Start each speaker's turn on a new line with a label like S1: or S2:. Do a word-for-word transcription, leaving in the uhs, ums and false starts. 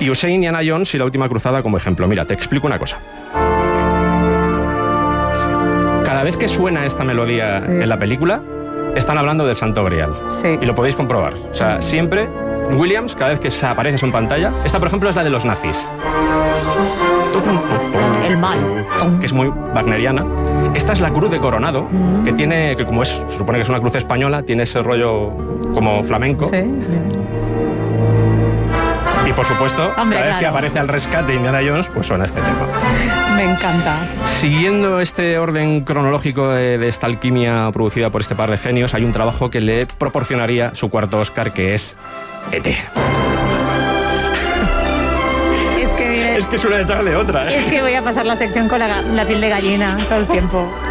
S1: Y usé Indiana Jones y la última cruzada como ejemplo. Mira, te explico una cosa. Cada vez que suena esta melodía sí. en la película, están hablando del Santo Grial.
S2: Sí.
S1: Y lo podéis comprobar. O sea, siempre Williams, cada vez que se aparece en pantalla, esta, por ejemplo, es la de los nazis.
S2: El mal.
S1: Que es muy wagneriana. Esta es la cruz de Coronado, mm. que tiene, que como es, se supone que es una cruz española, tiene ese rollo como flamenco.
S2: Sí.
S1: Y por supuesto,
S2: Hombre,
S1: cada vez
S2: claro.
S1: que aparece al rescate de Indiana Jones, pues suena este tema.
S2: Me encanta.
S1: Siguiendo este orden cronológico de, de esta alquimia producida por este par de genios, hay un trabajo que le proporcionaría su cuarto Oscar, que es E T
S2: Es que, mire,
S1: es que es una detrás de otra, ¿eh?
S2: Es que voy a pasar la sección con la, la piel de gallina todo el tiempo.